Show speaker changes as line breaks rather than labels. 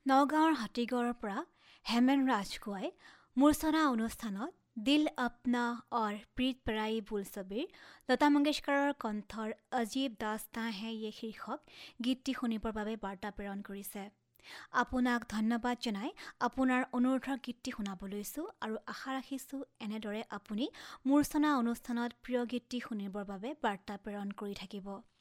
নগাঁৱৰ হাতীগড়ৰ পৰা হেমেন ৰাজখোৱাই মূৰ্ছনা অনুষ্ঠানত দিল আপনা और প্ৰীত পৰাই বোলছবিৰ লতা মংগেশকাৰৰ কণ্ঠৰ অজীব দাস্তাঁ হে য়ে শীৰ্ষক গীতটি শুনিবৰ বাবে বাৰ্তা প্ৰেৰণ কৰিছে। আপোনাক ধন্যবাদ জনাই আপোনাৰ অনুৰোধৰ গীতটি শুনাব লৈছোঁ আৰু আশা ৰাখিছোঁ এনেদৰে আপুনি মূৰ্ছনা অনুষ্ঠানত প্ৰিয় গীতটি শুনিবৰ বাবে বাৰ্তা প্ৰেৰণ কৰি থাকিব।